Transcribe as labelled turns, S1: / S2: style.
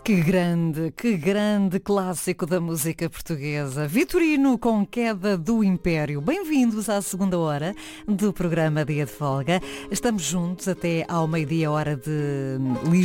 S1: Que grande clássico da música portuguesa. Vitorino com Queda do Império. Bem-vindos à segunda hora do programa Dia de Folga. Estamos juntos até ao meio-dia, hora de Lisboa.